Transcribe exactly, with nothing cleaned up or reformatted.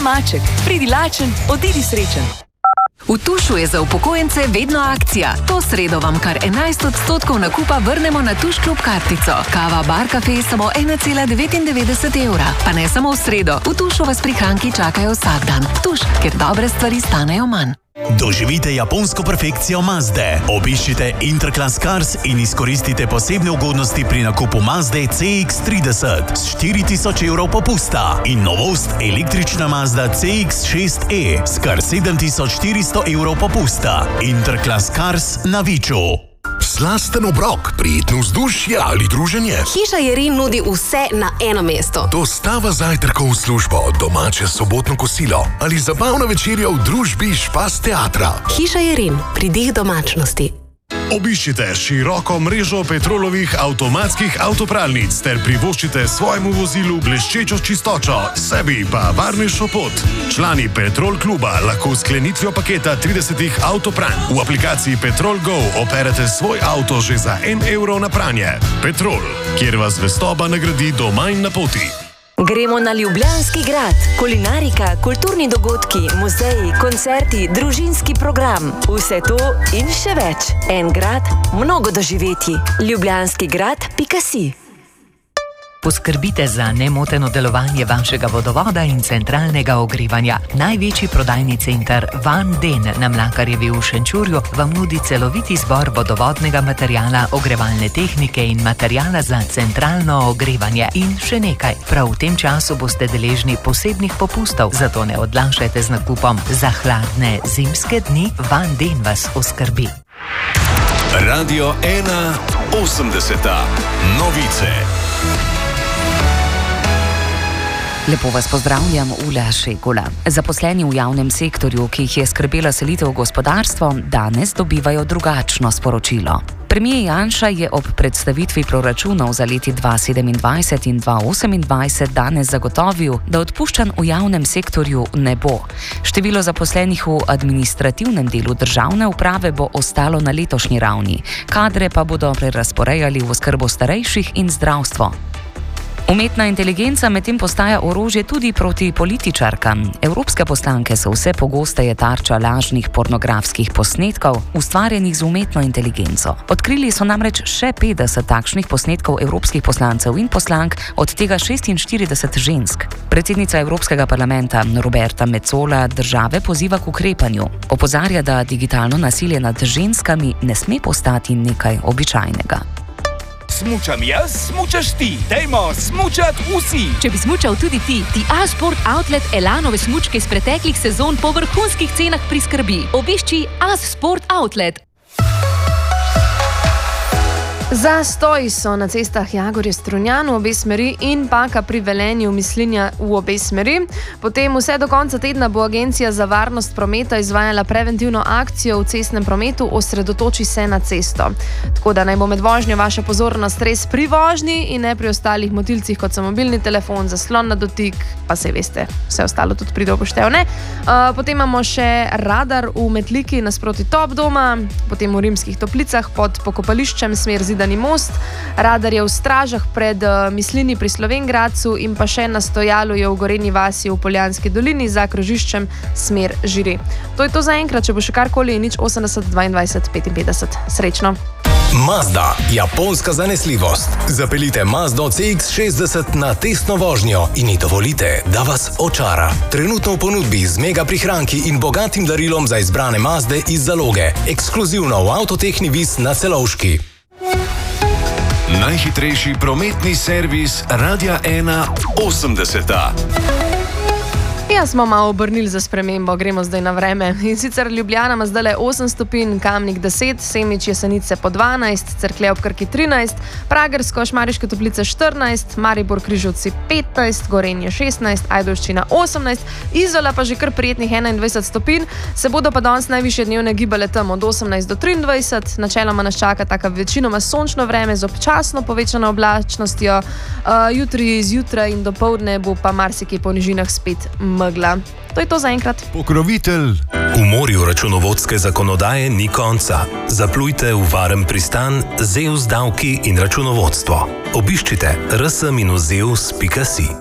Maček. Pridi lačen, odidi srečen. V Tušu je za upokojence vedno akcija. To sredo vam kar enajst odstotkov nakupa vrnemo na Tuš klub kartico. Kava Bar Cafe samo ena cela devetindevetdeset evra. Pa ne samo v sredo. V Tušu vas prihranki čakajo vsak dan. Tuš, ker dobre stvari stanejo manj. Doživite japonsko perfekcijo Mazde. Obiščite Interclass Cars in izkoristite posebne ugodnosti pri nakupu Mazde C X trideset s štiri tisoč evrov popusta in novost električna Mazda C X šest E s kar sedem tisoč štiristo evrov popusta. Interclass Cars na Viču. Slasten obrok, prijetno vzdušje ali druženje. Hiša Jerin nudi vse na eno mesto. Dostava zajtrkov v službo, domače sobotno kosilo ali zabavna večerja v družbi Špas teatra. Hiša Jerin, pridih domačnosti. Obiščite široko mrežo Petrolovih avtomatskih avtopralnic ter privoščite svojemu vozilu bleščečo čistočo, sebi pa varnejšo pot. Člani Petrol kluba lahko s sklenitvijo paketa tridesetih avtopranj v aplikaciji Petrol Go operete svoj avto že za en evro na pranje. Petrol, kjer vas zvestoba nagradi doma in na poti. Gremo na Ljubljanski grad. Kulinarika, kulturni dogodki, muzeji, koncerti, družinski program. Vse to in še več. En grad, mnogo doživetij. ljubljanski grad pika si. Poskrbite za nemoteno delovanje vašega vodovoda in centralnega ogrevanja. Največji prodajni center Van Den na Mlakarjevi v Šenčurju vam nudi celoviti zbor vodovodnega materijala, ogrevalne tehnike in materijala za centralno ogrevanje. In še nekaj, prav v tem času boste deležni posebnih popustov, zato ne odlašajte z nakupom. Za hladne zimske dni Van Den vas oskrbi. Radio ena osemdeseta. Novice. Lepo vas pozdravljam, Ula Šegula. Zaposleni v javnem sektorju, ki jih je skrbela selitev v gospodarstvo, danes dobivajo drugačno sporočilo. Premier Janša je ob predstavitvi proračunov za leti dva tisoč sedemindvajset in dva tisoč osemindvajset danes zagotovil, da odpuščanj v javnem sektorju ne bo. Število zaposlenih v administrativnem delu državne uprave bo ostalo na letošnji ravni, kadre pa bodo prerazporejali v oskrbo starejših in zdravstvo. Umetna inteligenca medtem postaja orožje tudi proti političarkam. Evropske poslanke so vse pogosteje tarča lažnih pornografskih posnetkov, ustvarjenih z umetno inteligenco. Odkrili so namreč še petdeset takšnih posnetkov evropskih poslancev in poslank, od tega šestinštirideset žensk. Predsednica Evropskega parlamenta Roberta Metsola države poziva k ukrepanju. Opozarja, da digitalno nasilje nad ženskami ne sme postati nekaj običajnega. Smučam jaz, smučaš ti. Dajmo smučat vsi. Če bi smučal tudi ti, ti A-Sport Outlet Elanove smučke iz preteklih sezon po vrhunskih cenah priskrbi. Obišči A-Sport Outlet. Zastoji so na cestah Jagorje Strunjan v obe smeri in Paka pri Velenju Mislinja v obe smeri. Potem vse do konca tedna bo Agencija za varnost prometa izvajala preventivno akcijo v cestnem prometu Osredotoči se na cesto. Tako da naj bo med vožnjo vaša pozornost res pri vožnji in ne pri ostalih motilcih, kot so mobilni telefon, zaslon na dotik, pa sej veste, vse ostalo tudi pride v poštev, ne? Uh, potem imamo še radar v Metliki nasproti Top doma, potem v Rimskih Toplicah pod pokopališčem smer Zida most, radar je v Stražah pred uh, Mislini pri Slovenj Gradcu in pa še na stojalu je v Gorenji vasi v Poljanski dolini za krožiščem smer Žiri. To je to za enkrat, če bo še karkoli, nič osemdeset dvaindvajset petinpetdeset. Srečno! Mazda, japonska zanesljivost. Zapeljite Mazdo C X šestdeset na testno vožnjo in ji dovolite, da vas očara. Trenutno v ponudbi z mega prihranki in bogatim darilom za izbrane Mazde iz zaloge. Ekskluzivno v Avtotehni Vis na Celovški. Najhitrejši prometni servis Radia ena osemdeseta. Ja, smo malo obrnili za spremembo, gremo zdaj na vreme. In sicer Ljubljana ima zdaj le osem stopinj, Kamnik deset, Semič, Jesenice po dvanajst, Cerklje ob Krki trinajst, Pragersko, Šmarješke Toplice štirinajst, Maribor Križevci petnajst, Gorenje šestnajst, Ajdovščina osemnajst, Izola pa že kar prijetnih enaindvajset stopinj, se bodo pa danes najvišje dnevne gibale tam od osemnajst do triindvajset, načeloma nas čaka taka večinoma sončno vreme z občasno povečano oblačnostjo, uh, jutri zjutraj in dopoldne bo pa marsikaj po nižinah spet megla. To je to za enkrat. Pokrovitelj. V morju računovodske zakonodaje ni konca. Zaplujte v varen pristan Zeus davki in računovodstvo. Obiščite rs minus zeus pika si.